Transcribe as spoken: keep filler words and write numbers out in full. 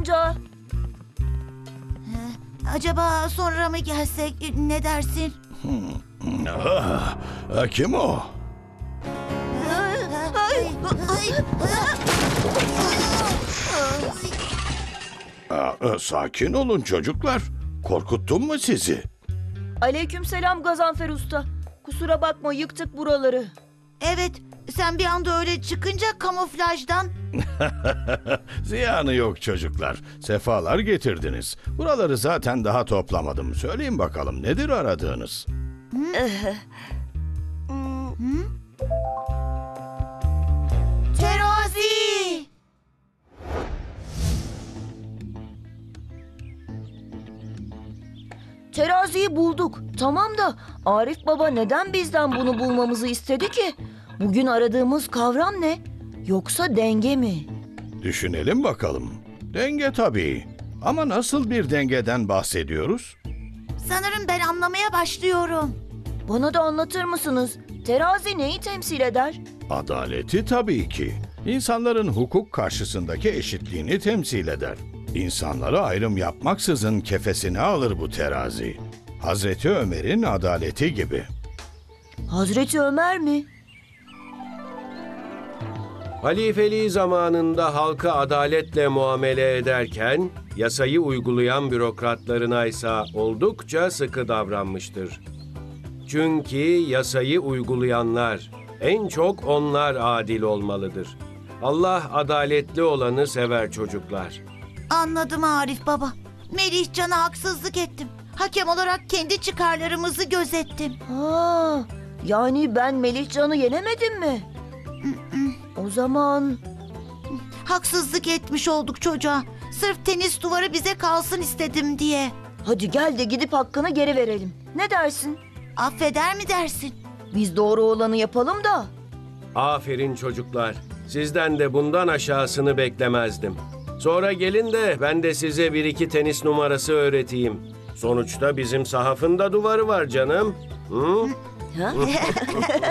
amca. Acaba sonra mı gelsek, ne dersin? Ah, kim o? Aa, sakin olun çocuklar. Korkuttum mu sizi? Aleykümselam Gazanfer Usta. Kusura bakma, yıktık buraları. Evet, sen bir anda öyle çıkınca kamuflajdan. Ziyanı yok çocuklar. Sefalar getirdiniz. Buraları zaten daha toplamadım. Söyleyin bakalım, nedir aradığınız? Terazi! Teraziyi bulduk. Tamam da Arif Baba neden bizden bunu bulmamızı istedi ki? Bugün aradığımız kavram ne? Yoksa denge mi? Düşünelim bakalım. Denge tabii. Ama nasıl bir dengeden bahsediyoruz? Sanırım ben anlamaya başlıyorum. Bana da anlatır mısınız? Terazi neyi temsil eder? Adaleti tabii ki. İnsanların hukuk karşısındaki eşitliğini temsil eder. İnsanlara ayrım yapmaksızın kefesine alır bu terazi. Hazreti Ömer'in adaleti gibi. Hazreti Ömer mi? Halifeliği zamanında halka adaletle muamele ederken, yasayı uygulayan bürokratlarına ise oldukça sıkı davranmıştır. Çünkü yasayı uygulayanlar, en çok onlar adil olmalıdır. Allah adaletli olanı sever çocuklar. Anladım Arif Baba. Melihcan'a haksızlık ettim. Hakem olarak kendi çıkarlarımızı gözettim. Ha, yani ben Melihcan'ı yenemedim mi? O zaman Haksızlık etmiş olduk çocuğa. Sırf tenis duvarı bize kalsın istedim diye. hadi gel de gidip hakkını geri verelim. Ne dersin? Affeder mi dersin? Biz doğru olanı yapalım da. Aferin çocuklar. Sizden de bundan aşağısını beklemezdim. Sonra gelin de ben de size bir iki tenis numarası öğreteyim. Sonuçta bizim sahafın da duvarı var canım. Hı? Ha?